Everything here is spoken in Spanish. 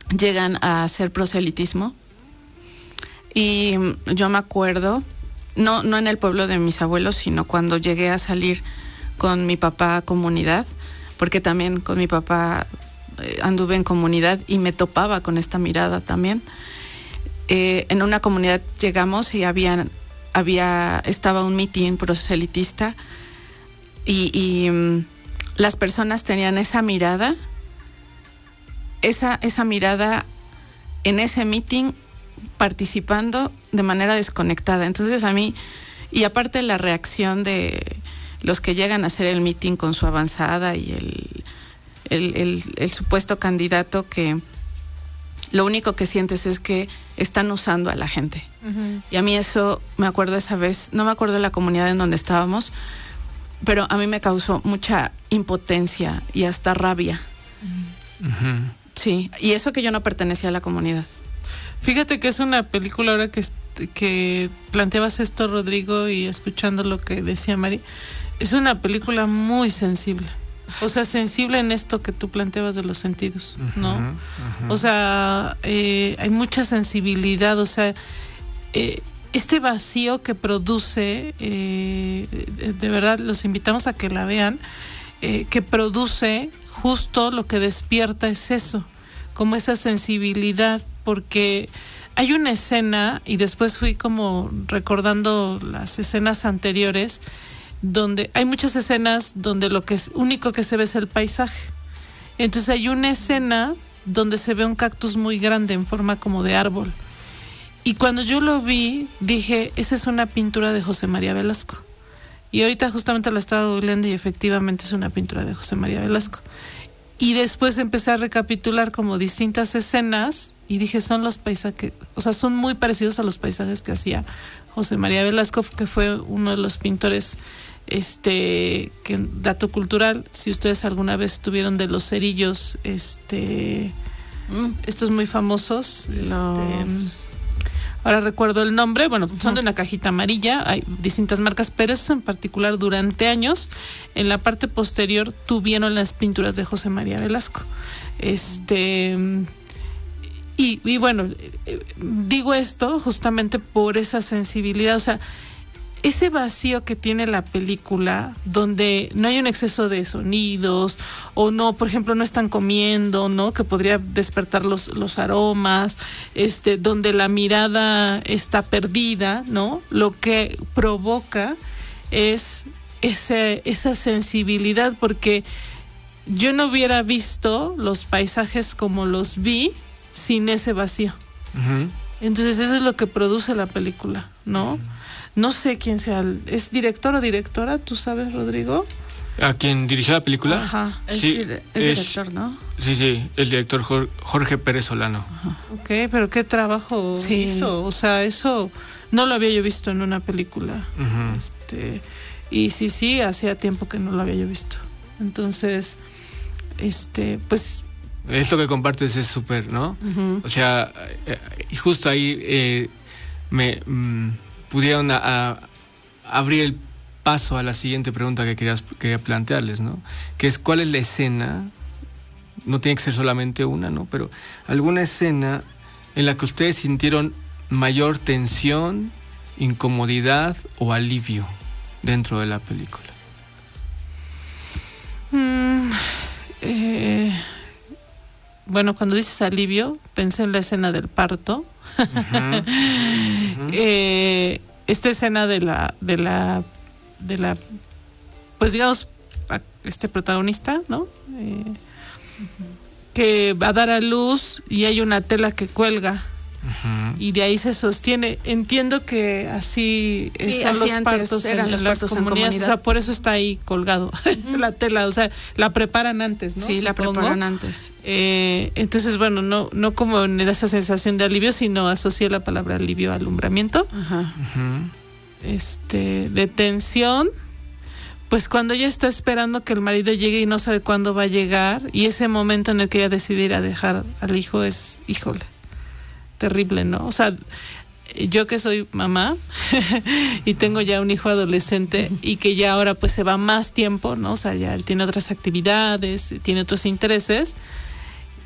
llegan a hacer proselitismo. Y yo me acuerdo, no en el pueblo de mis abuelos, sino cuando llegué a salir con mi papá a comunidad, porque también con mi papá anduve en comunidad y me topaba con esta mirada también. En una comunidad llegamos y estaba un mitin proselitista y las personas tenían esa mirada en ese mitin, participando de manera desconectada. Entonces a mí, y aparte la reacción de los que llegan a hacer el mitin con su avanzada y el supuesto candidato, que lo único que sientes es que están usando a la gente. Uh-huh. Y a mí eso, me acuerdo esa vez, no me acuerdo de la comunidad en donde estábamos, pero a mí me causó mucha impotencia y hasta rabia. Uh-huh. Sí, y eso que yo no pertenecía a la comunidad. Fíjate que es una película, ahora que planteabas esto, Rodrigo, y escuchando lo que decía Mari, es una película muy sensible. O sea, sensible en esto que tú planteabas de los sentidos, ¿no? Uh-huh, uh-huh. O sea, hay mucha sensibilidad, o sea, este vacío que produce, de verdad los invitamos a que la vean, que produce justo lo que despierta es eso, como esa sensibilidad, porque hay una escena, y después fui como recordando las escenas anteriores, donde hay muchas escenas donde lo que es único que se ve es el paisaje. Entonces hay una escena donde se ve un cactus muy grande en forma como de árbol. Y cuando yo lo vi, dije, esa es una pintura de José María Velasco. Y ahorita justamente la estaba googleando y efectivamente es una pintura de José María Velasco. Y después empecé a recapitular como distintas escenas y dije, son los paisajes, o sea, son muy parecidos a los paisajes que hacía José María Velasco, que fue uno de los pintores, que dato cultural, si ustedes alguna vez estuvieron de los cerillos, estos muy famosos, ahora recuerdo el nombre, bueno, son de una cajita amarilla, hay distintas marcas, pero eso en particular durante años, en la parte posterior tuvieron las pinturas de José María Velasco. Y bueno, digo esto justamente por esa sensibilidad, o sea, ese vacío que tiene la película, donde no hay un exceso de sonidos, o no, por ejemplo, no están comiendo, ¿no? Que podría despertar los aromas, donde la mirada está perdida, ¿no? Lo que provoca es esa sensibilidad, porque yo no hubiera visto los paisajes como los vi sin ese vacío. Uh-huh. Entonces eso es lo que produce la película, ¿no? Uh-huh. No sé quién sea, ¿es director o directora? ¿Tú sabes, Rodrigo? ¿A quién dirigió la película? Ajá, sí, es director, ¿no? Sí, el director Jorge Pérez Solano. Ajá. Ok, pero ¿qué trabajo hizo? O sea, eso no lo había yo visto en una película. Uh-huh. Y sí, hacía tiempo que no lo había yo visto. Entonces, pues... Esto que compartes es súper, ¿no? Uh-huh. O sea, y justo ahí pudieron abrir el paso a la siguiente pregunta que quería plantearles, ¿no? Que es, ¿cuál es la escena? No tiene que ser solamente una, ¿no? Pero alguna escena en la que ustedes sintieron mayor tensión, incomodidad o alivio dentro de la película. Bueno, cuando dices alivio, pensé en la escena del parto. Uh-huh. Uh-huh. Esta escena de la pues digamos, protagonista, ¿no? Uh-huh. Que va a dar a luz y hay una tela que cuelga. Uh-huh. Y de ahí se sostiene. Entiendo que así son los partos en las comunidades, o sea, por eso está ahí colgado. Uh-huh. La tela, o sea, la preparan antes, ¿no? Sí, la preparan antes. Entonces, bueno, no como en esa sensación de alivio, sino asocié la palabra alivio a alumbramiento. Uh-huh. De tensión, pues cuando ella está esperando que el marido llegue y no sabe cuándo va a llegar, y ese momento en el que ella decide ir a dejar al hijo es, híjole, terrible, ¿no? O sea, yo que soy mamá y tengo ya un hijo adolescente y que ya ahora pues se va más tiempo, ¿no? O sea, ya él tiene otras actividades, tiene otros intereses,